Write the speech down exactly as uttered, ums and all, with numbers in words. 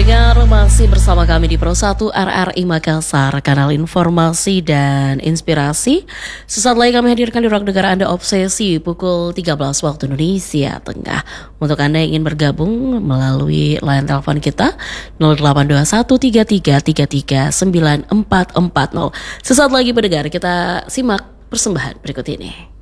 Pendengar masih bersama kami di Pro satu R R I Makassar, kanal informasi dan inspirasi. Sesaat lagi kami hadirkan di ruang dengar Anda Obsesi pukul tiga belas waktu Indonesia Tengah. Untuk Anda yang ingin bergabung melalui line telepon kita nol delapan dua satu tiga tiga tiga tiga sembilan empat empat nol. Sesaat lagi pendengar, kita simak persembahan berikut ini.